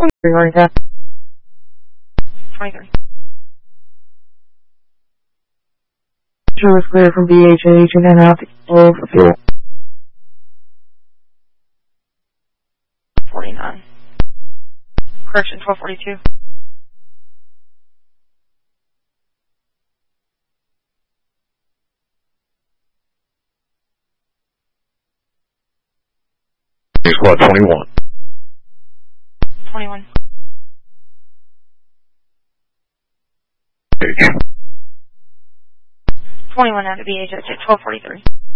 Regarding that. 23. Show is clear from BHH and then out of fuel. 49. Correction, 1242. Squad 21. 21. H. 21 out of BHH at 1243.